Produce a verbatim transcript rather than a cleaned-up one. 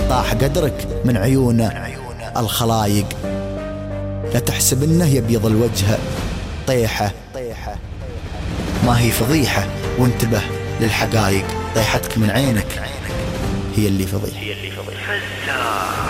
طاح قدرك من عيون الخلايق. لا تحسب انه يبيض الوجه طيحة، ما هي فضيحة، وانتبه للحقايق. طيحتك من عينك هي اللي فضيحة.